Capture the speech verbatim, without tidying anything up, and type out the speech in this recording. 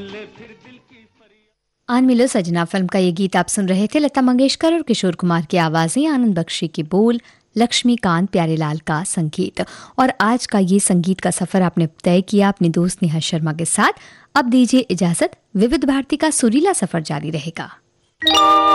आन मिलो सजना फिल्म का ये गीत आप सुन रहे थे। लता मंगेशकर और किशोर कुमार की आवाज़ें, आनंद बख्शी की बोल, लक्ष्मीकांत प्यारेलाल का संगीत। और आज का ये संगीत का सफ़र आपने तय किया अपनी दोस्त नेहा शर्मा के साथ। अब दीजिए इजाज़त, विविध भारती का सुरीला सफ़र जारी रहेगा।